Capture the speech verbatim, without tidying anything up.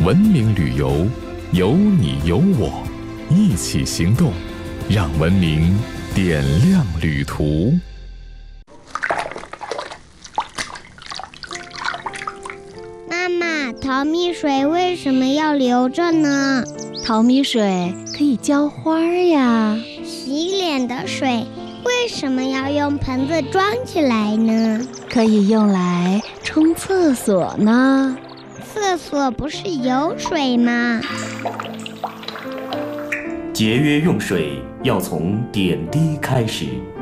文明旅游，有你有我，一起行动，让文明点亮旅途。 妈妈，淘米水为什么要留着呢？ 淘米水可以浇花呀。 洗脸的水为什么要用盆子装起来呢？ 可以用来冲厕所呢。 厕所不是有水吗？ 节约用水要从点滴开始。